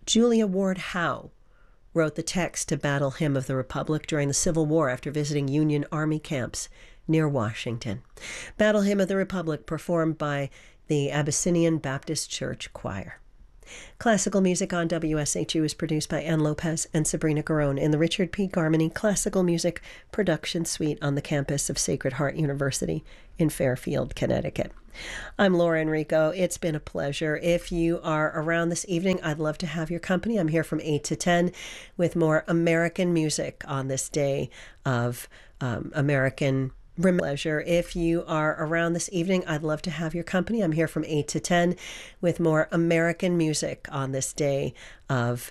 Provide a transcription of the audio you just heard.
Julia Ward Howe wrote the text to Battle Hymn of the Republic during the Civil War after visiting Union Army camps near Washington. Battle Hymn of the Republic performed by the Abyssinian Baptist Church Choir. Classical music on WSHU is produced by Ann Lopez and Sabrina Garone in the Richard P. Garmany Classical Music Production Suite on the campus of Sacred Heart University in Fairfield, Connecticut. I'm Laura Enrico. It's been a pleasure. If you are around this evening, I'd love to have your company. I'm here from 8 to 10 with more American music on this day of American pleasure. If you are around this evening, I'd love to have your company. I'm here from 8 to 10 with more American music on this day of